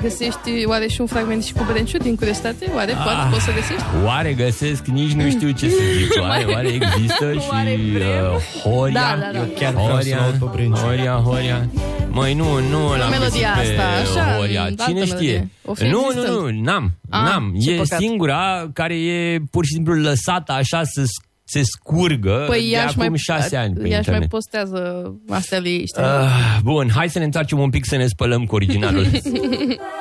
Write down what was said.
Găsești oare și un fragment și cu Berenciu din curiozitate? Oare poate poți să găsești? Oare găsesc? Nici nu știu ce să zic. Oare există și Horia? Da. Eu chiar vreau să aud pe Berenciu. Horia. Măi, nu l-am găsit Melodia pe asta, așa, Horia. Cine știe? Nu, n-am. E păcat. singura care e pur și simplu lăsată așa să se scurgă de acum 6 ani pe ea-și mai internet. postează astea lui, știi? Bun, hai să ne întoarcem un pic să ne spălăm cu originalul.